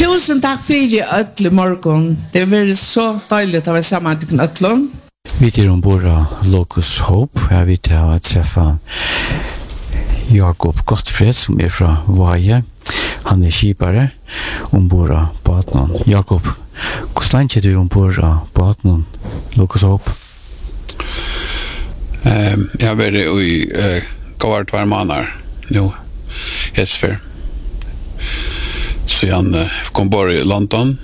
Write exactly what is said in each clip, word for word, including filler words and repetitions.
Tusen takk for öll morgon. Det var så deiligt å være sammen til öllum. Vi er ombord av Locus Hope. Jeg vet jeg har träffat Jakob Gottfred som er fra Vaje. Han er skipare ombord av båten. Jakob, hvordan lenge er du ombord av båten Locus Hope? Um, jeg har vært i uh, gått hver måneder nå, Hesfer. Så jeg uh, kom bort i London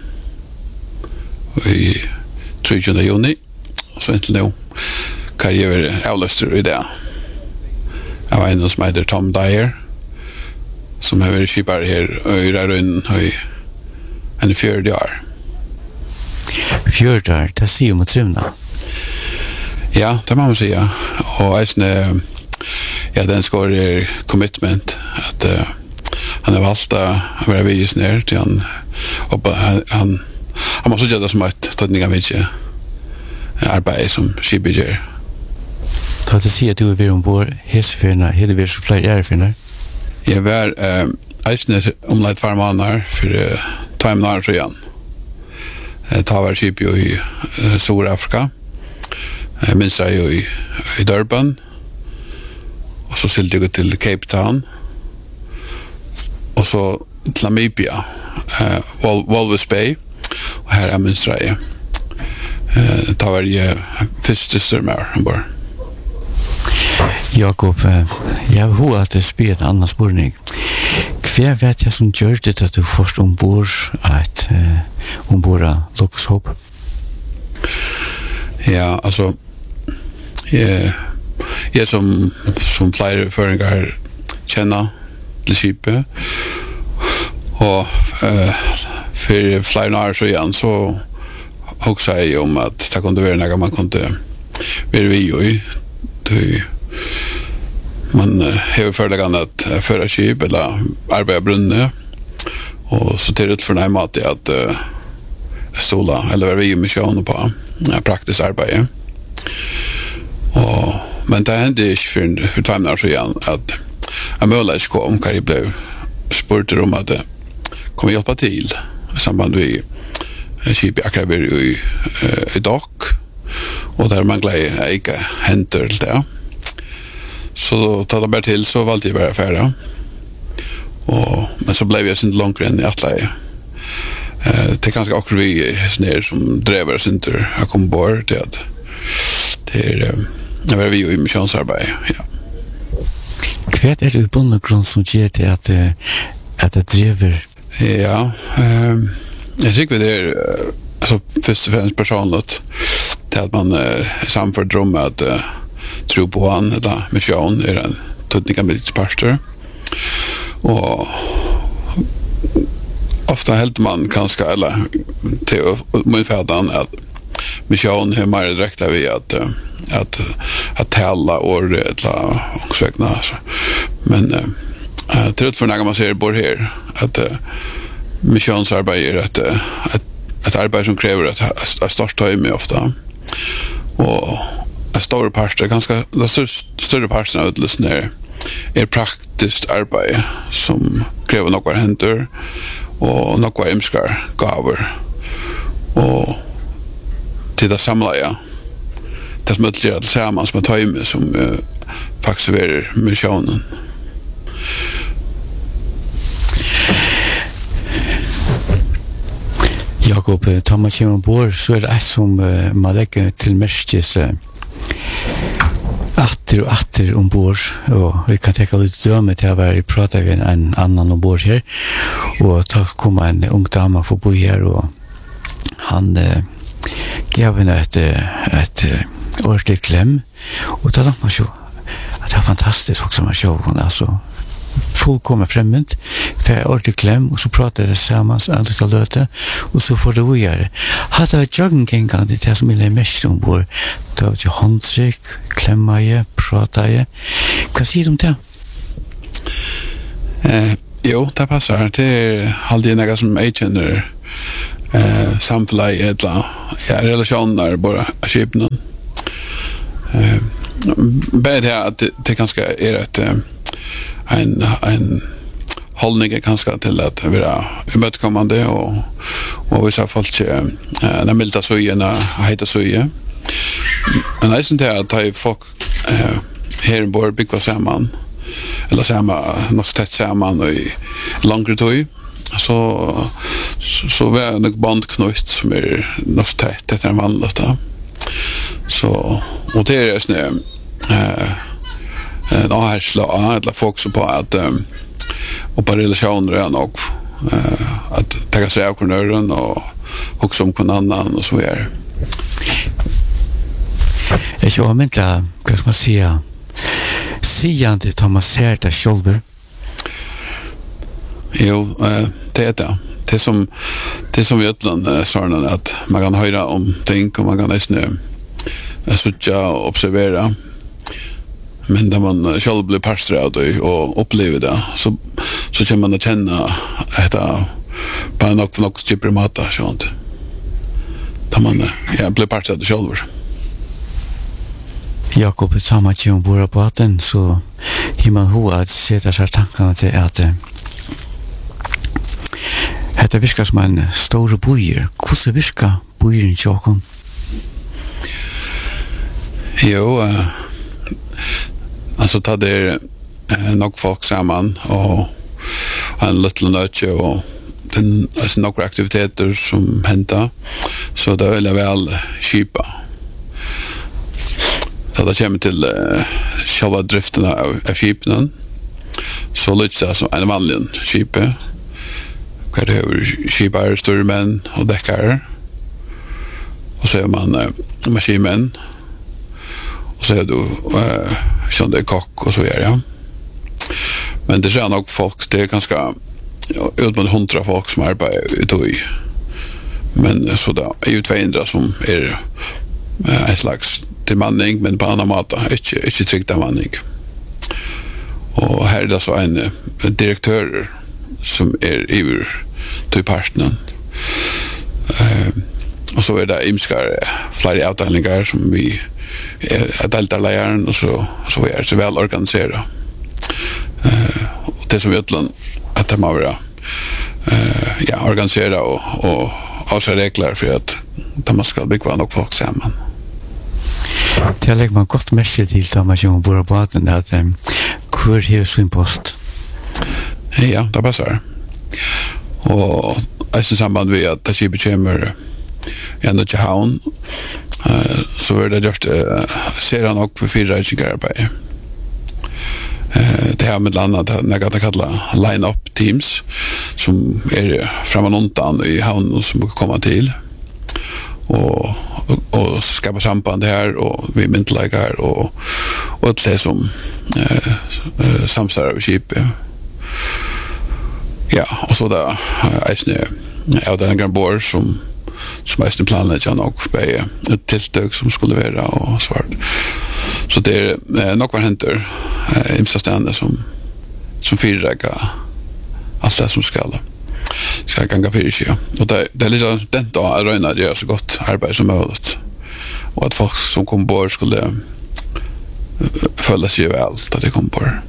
i trettiende juni, og så inntil nå kan jeg være avløster i det. Jeg var en som heter Tom Dyer, som har vært skipare her i Røyrunnen i en fjørde år. Fjørde år, det sier mot trivna. Ja, det må man säga. Och eisne, ja, den skår er commitment att uh, han har valgt att vara vid ner till han och han han, han måste göra det som ett tydninga mycket arbete som skipbygger. Ta att säga att du är vid ombord hesfärna, hade vi så flera ärfinnar? Jag var eisne omleit två månader för uh, två månader så igen. Uh, ta var skipbygger i uh, Sydafrika. Jag minns jag i, i Durban och så sylte jag till Cape Town och så till Namibia, uh, Wal Walvis Bay, och här jag minns jag uh, ta varje första styrmär ombord. Jakob, jag har att det spelar en annan spårning. Hver vet jag som gör det att du först ombord att uh, ombord Locus Hope? Ja, alltså jag, jag som som flera föringar känna till skipet och uh, för flera år så igen så också säger jag om att det kunde vara något man kunde vara vi i till man har föreläggande att föra skip eller arbeta brunne och så till det för nej mat att uh, stola eller vara vi i mission på ja, praktiskt arbete. Och men det hände inte för för två år sedan att en möjlighet kom kan jag blev spurt om att kommer hjälpa till i samband med skip akkurat i i dock och där man glädje äga händer det. Så tar det bara till så valde jag bara färdig. Och men så blev jag inte långt än i atleje. Eh det kanske också vi snär som driver oss inte att komma bort till att till när vi är i missionsarbete. Ja. Kvärt är det uppbundgrund som ger till att att det driver. Ja, ehm jag tycker det är alltså först och främst personligt till att man eh, samför dröm att uh, tro på han eller mission är en tydliga militärpastor. Och ofta helt man kanske eller till medfärdan att mission hur mer direkt är vi att att att tala och eller också så men eh trött för när man ser bor här att missionsarbete är att att ett arbete som kräver att att starta med ofta och en stor part ganska det större parten av det är är praktiskt arbete som kräver några händer och några imskar gaver och till det samla ja det som är det tillsammans med time som uh, faktiskt är missionen. Jakob, tar man kommer ombord så är det som uh, man lägger till märkes uh, atter och atter ombord och vi kan tänka lite döme till att vi pratar med en annan ombord här och då kommer en ung dam få bo här och han uh, gav henne ett, ett ordentligt kläm och då man så att det är fantastiskt också man show hon alltså fullkommen främmande för ordentligt kläm och så pratar det tillsammans andra löte och så får det vi göra. Hade jag jogging en gång det som är mest ombord då var det handtryck, klämma ju, prata ju. Vad säger du om det? Eh, jo, det passar. Det är alltid något som jag känner eh samfällig eller ja relationer bara skipen. Eh bättre att det, det kanske är ett en en hållningen kanske till att vara mötkommande och och vissa folk eh när milda söjena heter söje. Men det är inte att ta folk eh här en bor bygga samman eller samma något tätt samman och i längre tid så så, så var det nog bandknut som är något tätt det är vanligt då. Så och det är snö eh en avslag eller folk så på att um, och på relationer är nog uh, att ta sig av kornören och också om någon annan och så vidare. Jag tror att jag kan man säga sian till Thomas Serta Scholber. Jo, uh, det är det. Det som det som vi utland uh, såna att man kan höra om ting och man kan nästan uh, söka och observera. Men när man själv blir pastorat och upplever det så så kan man känna detta på något något typ mata sånt. Där man ja blir pastorat själv. Jakob är samma tjän bor på att den så himmel ho att sätta sig tankarna till att detta viskar som en stor bojer. Hur viskar bojeren Jakob? Jo, uh, alltså ta det eh, nog folk samman och en liten nötje och den alltså några aktiviteter som händer så det vill jag väl skipa. Så det kommer till eh, själva driften av, av skipen så lyckas det som en vanlig skipe. Hva det är skipare, större män och däckare. Och så är man eh, maskinmän. Och så är du eh, som det är kock och så är ja. Men det är nog folk, det är ganska ut mot hundra folk som arbetar ute i. Men så där är ju tvåhundra som är eh, en slags bemanning, men på annan mat, inte, inte tryggt bemanning. Och här är det så en, en direktör som är över till parten. Eh, och så är det imskar flera avdelningar som vi är deltagarledaren och så så är det så väl organiserat. Eh och det som utland att det måste vara eh ja organisera och och avsa regler för att de måste ska bli kvar nog folk samman. Det lägger man gott märke till Thomas Jon bor på att det att hur här sin post. Ja, det passar. Och i samband med att det kommer en och havn Uh, så är det just uh, ser han också för fyra arbete. Uh, det har med landet när jag kallar line-up teams som är framan undan i havnen som kan komma till och, och, och skapa samband här och vi myntläggar och och det som uh, uh, samsar över skipet. Ja, och så där är snö av den grannbord som som är planen jag nog på ett tilltag som skulle vara och svart. Så det är eh, något vad händer eh, imstastande som som fyrräcka allt det som ska ska ganga för sig. Och det det är liksom den då är röna det gör så gott arbete som möjligt. Och att folk som kom bort skulle uh, följa sig väl att det kom bort.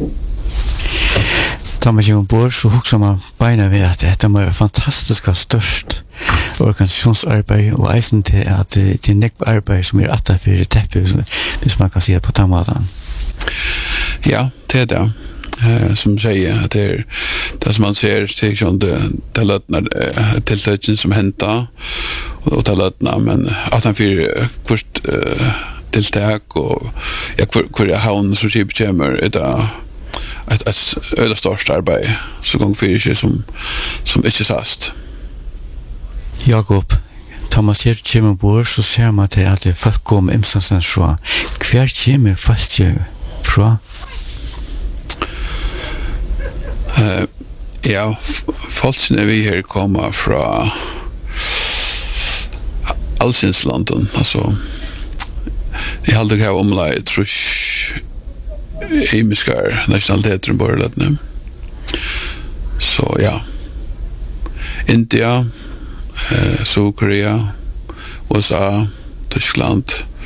Thomas Jon bor så huxar man beina vid att det är fantastiska störst organisationsarbete och eisen till att det är nekv arbete som är atta för teppe hvis man kan säga på tammadan. Ja, det är det. Eh, som säger att det är det som man ser till som det det lötnar tilltagen som hämta och det lötnar men att han för kort uh, tilltag och ja kvar jag har en så typ kommer det ett ett öde störst arbete så gång för sig som som inte sast. Jakob, Thomas her kommer bor så ser man til at det folk kommer imstansen fra. Hver kommer folk fra? Uh, ja, folkene vi her kommer fra Allsynslanden, altså jeg har aldrig hatt omlaget trus imiskar nationaliteter i borgerlettene. Så ja, India, eh, Sydkorea, U S A, Tyskland,